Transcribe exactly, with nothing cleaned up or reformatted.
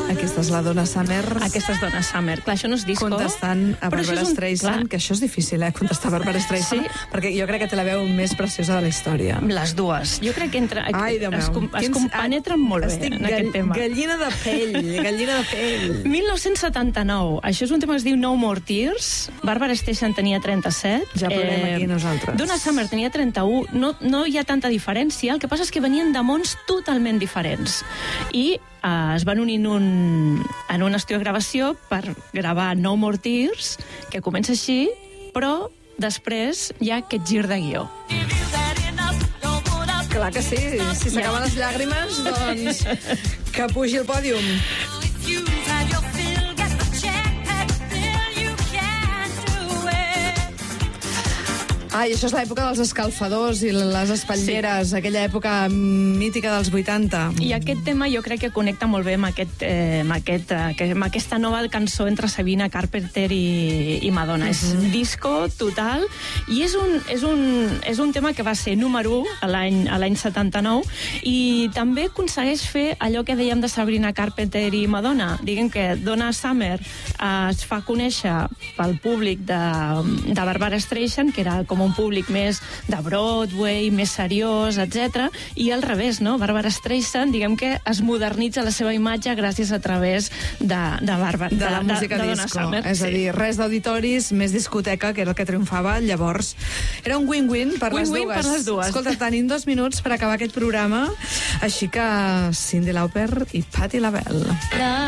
Aquesta és la Donna Summer. Aquesta és Donna Summer. Clar, això no és disco. Contestant a Barbara un... Streisand, que això és difícil, eh, contestar a Barbara Streisand, sí? Perquè jo crec que té la veu més preciosa de la història. Les dues. Jo crec que entre... Ai, Déu meu. Es, com... es compenetren molt bé Estic en aquest tema. Gallina de pell, gallina de pell. mil nou-cents setanta-nou. Això és un tema que es diu No More Tears. Barbara Streisand tenia trenta-set. Ja parlem eh, aquí nosaltres. Donna Summer tenia trenta-u. No, no hi ha tanta diferència. El que passa és que venien de mons totalment diferents. I eh, es van unir en un, en un estudi de gravació per gravar No More Tears, que comença així, però després hi ha aquest gir de guió. Clar que sí. Si s'acaben les llàgrimes, doncs que pugi el pòdium. Ai, això és l'època dels escalfadors i les espatlleres, sí. Aquella època mítica dels vuitanta. I aquest tema jo crec que connecta molt bé amb, aquest, eh, amb, aquest, eh, amb aquesta nova cançó entre Sabrina Carpenter i, i Madonna. Uh -huh. És disco total i és un, és un, és un tema que va ser número u a l'any setanta-nou i també aconsegueix fer allò que dèiem de Sabrina Carpenter i Madonna. Diguem que Donna Summer eh, es fa conèixer pel públic de, de Barbara Streisand, que era com un públic més de Broadway, més seriós, etcètera. I al revés, no? Barbara Streisand, diguem que es modernitza la seva imatge gràcies a través de, de, Barbara, de, de la música de, de disco. Summer. És sí. a dir, res d'auditoris, més discoteca, que era el que triomfava llavors. Era un win-win per, win -win les per les dues. Escolta, tenim dos minuts per acabar aquest programa, així que Cyndi Lauper i Patti LaBelle.